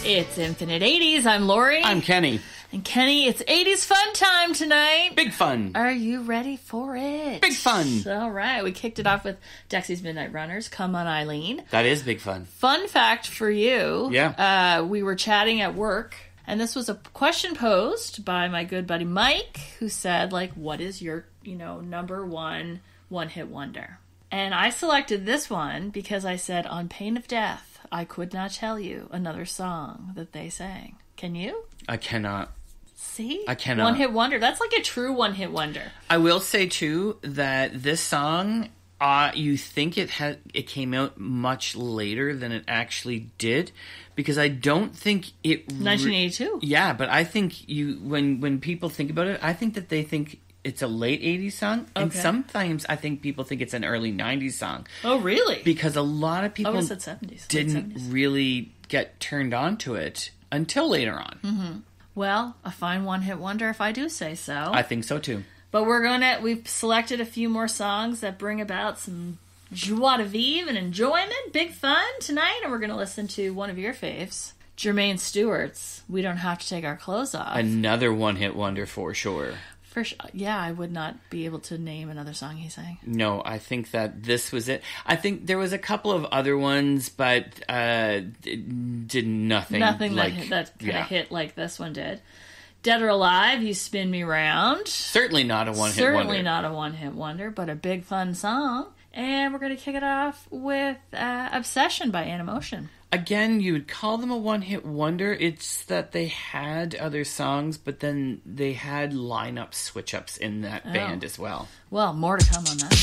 It's Infinite 80s. I'm Lori. I'm Kenny. And Kenny, it's 80s fun time tonight. Big fun. Are you ready for it? Big fun. All right. We kicked it off with Dexy's Midnight Runners, Come On Eileen. That is big fun. Fun fact for you. Yeah. We were chatting at work, and this was a question posed by my good buddy Mike, who said, like, what is your, number one-hit wonder? And I selected this one because I said, on pain of death, I could not tell you another song that they sang. Can you? I cannot. See? I cannot. One-hit wonder. That's like a true one-hit wonder. I will say, too, that this song, you think it came out much later than it actually did, because I don't think it... 1982. Yeah, but I think when people think about it, I think that they think it's a late 80s song, and sometimes I think people think it's an early 90s song. Oh, really? Because a lot of people I said 70s, didn't 70s. really get turned on to it until later on. Mm-hmm. Well, a fine one-hit wonder if I do say so. I think so, too. But we've selected a few more songs that bring about some joie de vivre and enjoyment, big fun tonight, and we're going to listen to one of your faves, Jermaine Stewart's We Don't Have to Take Our Clothes Off. Another one-hit wonder for sure. For sure. Yeah, I would not be able to name another song he sang. No, I think that this was it. I think there was a couple of other ones, but did nothing. Nothing that kind of hit like this one did. Dead or Alive, You Spin Me Round. Certainly not a one-hit wonder. Certainly not a one-hit wonder, but a big fun song. And we're going to kick it off with Obsession by Animotion. Again, you would call them a one-hit wonder. It's that they had other songs, but then they had lineup switch-ups in that band as well. Well, more to come on that.